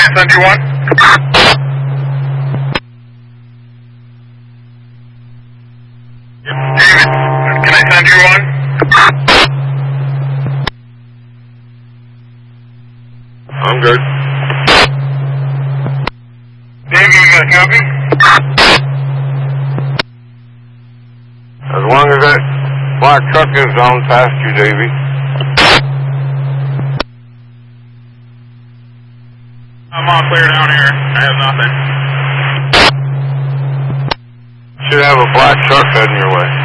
I send you one? David, can I send you one? I'm good. David, you got a copy? As long as that black truck is on past you, Davey. I'm all clear down here. I have nothing. Should have a black truck heading your way.